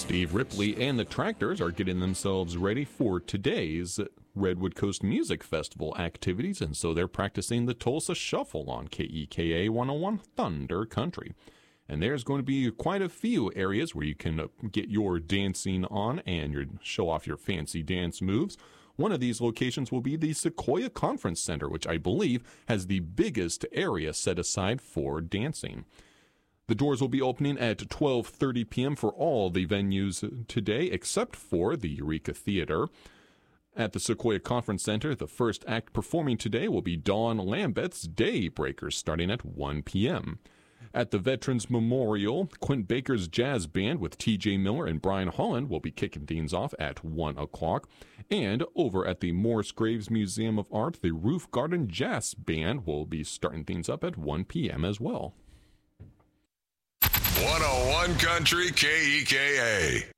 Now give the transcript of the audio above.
Steve Ripley and the Tractors are getting themselves ready for today's Redwood Coast Music Festival activities, and so they're practicing the Tulsa Shuffle on KEKA 101 Thunder Country. And there's going to be quite a few areas where you can get your dancing on and show off your fancy dance moves. One of these locations will be the Sequoia Conference Center, which I believe has the biggest area set aside for dancing. The doors will be opening at 12:30 p.m. for all the venues today, except for the Eureka Theater. At the Sequoia Conference Center, the first act performing today will be Dawn Lambeth's Daybreakers, starting at 1 p.m. At the Veterans Memorial, Quint Baker's Jazz Band with T.J. Miller and Brian Holland will be kicking things off at 1 o'clock. And over at the Morris Graves Museum of Art, the Roof Garden Jazz Band will be starting things up at 1 p.m. as well. 101 Country KEKA.